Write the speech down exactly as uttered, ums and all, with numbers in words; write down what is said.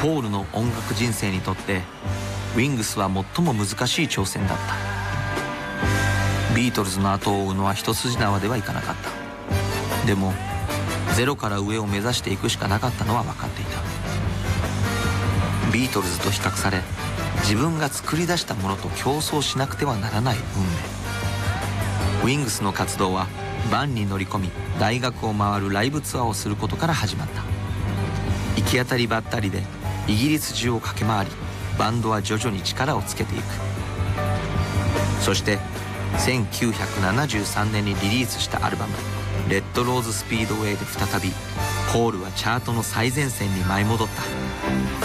ポールの音楽人生にとってウィングスは最も難しい挑戦だった。ビートルズの後を追うのは一筋縄ではいかなかった。でもゼロから上を目指していくしかなかったのは分かっていた。ビートルズと比較され、自分が作り出したものと競争しなくてはならない運命。ウィングスの活動はバンに乗り込み、大学を回るライブツアーをすることから始まった。行き当たりばったりでイギリス中を駆け回り、バンドは徐々に力をつけていく。そしてせんきゅうひゃくななじゅうさんねんにリリースしたアルバム「レッドローズスピードウェイ」で再びポールはチャートの最前線に舞い戻った。